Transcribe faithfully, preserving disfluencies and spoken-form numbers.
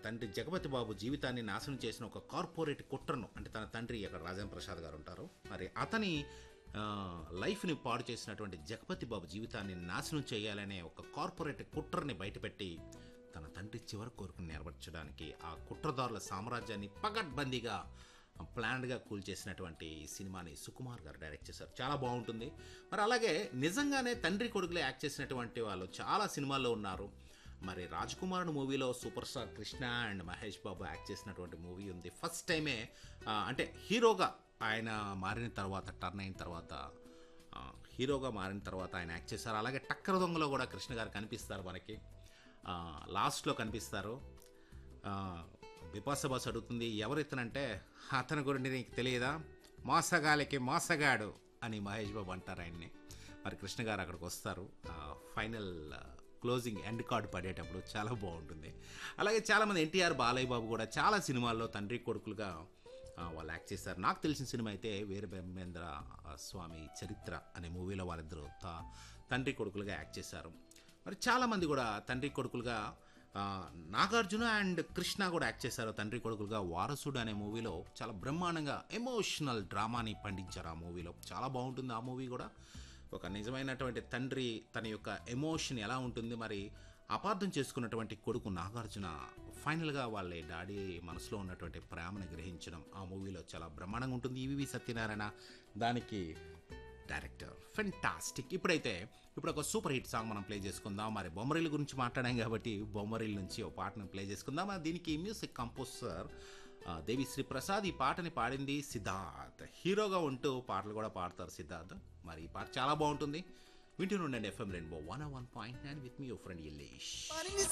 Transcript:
తండ్రి జగపతి బాబు జీవితాన్ని నాశనం చేసిన ఒక కార్పొరేట్ కుట్రను, అంటే తన తండ్రి అక్కడ రాజేంద్ర ప్రసాద్ గారు ఉంటారు, మరి అతని ఆ, లైఫ్ని పాడు చేసినటువంటి జగపతి బాబు జీవితాన్ని నాశనం చేయాలనే ఒక కార్పొరేట్ కుట్రని బయటపెట్టి తన తండ్రి చివరి కోరికను నెరవేర్చడానికి ఆ కుట్రదారుల సామ్రాజ్యాన్ని పగడ్బందీగా ప్లాన్డ్గా కూల్చేసినటువంటి సినిమాని సుకుమార్ గారు డైరెక్ట్ చేశారు. చాలా బాగుంటుంది. మరి అలాగే నిజంగానే తండ్రి కొడుకులే యాక్ట్ చేసినటువంటి వాళ్ళు చాలా సినిమాల్లో ఉన్నారు. మరి రాజ్ కుమార్ మూవీలో super star Krishna and Mahesh Babu act చేసినటువంటి మూవీ ఉంది. ఫస్ట్ టైమే ఆ, అంటే హీరోగా ఆయన మారిన తర్వాత, టర్న్ అయిన తర్వాత, ఆ, హీరోగా మారిన తర్వాత ఆయన యాక్ట్ చేశారు. అలాగే టక్కర దొంగలో కూడా కృష్ణ గారు కనిపిస్తారు మనకి, ఆ, లాస్ట్లో కనిపిస్తారు. ఆ, బిపాస బాస్ అడుగుతుంది ఎవరు ఇతనంటే, అతని గురించి నీకు తెలియదా, మోసగాలికి మోసగాడు అని మహేష్ బాబు అంటారు ఆయన్ని. మరి కృష్ణ గారు అక్కడికి వస్తారు ఫైనల్ క్లోజింగ్ ఎండ్ కార్డు పడేటప్పుడు. చాలా బాగుంటుంది. అలాగే చాలామంది ఎన్టీఆర్, బాలయ్య బాబు కూడా చాలా సినిమాల్లో తండ్రి కొడుకులుగా ఆ, వాళ్ళు యాక్ట్ చేశారు. నాకు తెలిసిన సినిమా అయితే వీర బ్రహ్మేంద్ర స్వామి చరిత్ర అనే మూవీలో వాళ్ళిద్దరూ త తండ్రి కొడుకులుగా యాక్ట్ చేశారు. మరి చాలామంది కూడా తండ్రి కొడుకులుగా, ఆ, నాగార్జున అండ్ కృష్ణ కూడా యాక్ట్ చేశారు తండ్రి కొడుకులుగా. వారసుడు అనే మూవీలో చాలా బ్రహ్మాండంగా ఎమోషనల్ డ్రామాని పండించారు. ఆ మూవీలో చాలా బాగుంటుంది. ఆ మూవీ కూడా ఒక నిజమైనటువంటి తండ్రి తన యొక్క ఎమోషన్ ఎలా ఉంటుంది, మరి అపార్థం చేసుకున్నటువంటి కొడుకు నాగార్జున ఫైనల్గా వాళ్ళ డాడీ మనసులో ఉన్నటువంటి ప్రేమను గ్రహించడం ఆ మూవీలో చాలా బ్రహ్మాండంగా ఉంటుంది. ఈవీవి సత్యనారాయణ దానికి డైరెక్టర్. ఫెంటాస్టిక్. ఇప్పుడైతే ఇప్పుడు ఒక సూపర్ హిట్ సాంగ్ మనం ప్లే చేసుకుందాం. మరి బొమ్మరిల్లు గురించి మాట్లాడాం కాబట్టి బొమ్మరిల్లు నుంచి ఒక పాటను ప్లే చేసుకుందాం. దీనికి మ్యూజిక్ కంపోజర్ దేవిశ్రీ ప్రసాద్. ఈ పాటని పాడింది సిద్ధార్థ్. హీరోగా ఉంటూ పాటలు కూడా పాడతారు సిద్ధార్థ్. మరి ఈ పాట చాలా బాగుంటుంది. వింటూ ఉండండి FM rainbow one one point nine with me your friend ఇల్లేష్.